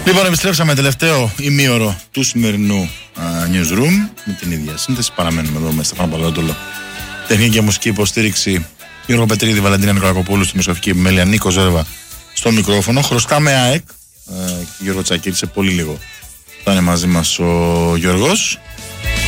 Λοιπόν, επιστρέψαμε τελευταίο ημίωρο του σημερινού newsroom με την ίδια σύνθεση. Παραμένουμε εδώ μέσα πάνω από το τεχνική και μουσική υποστήριξη Γιώργο Πετρίδη, Βαλαντίνα Νικολακοπούλου στη μεσογραφική επιμέλεια, Νίκο Ζέρβα στο μικρόφωνο. Χρωστάμε ΑΕΚ και Γιώργο Τσακίρη σε πολύ λίγο θα είναι μαζί μας ο Γιώργος.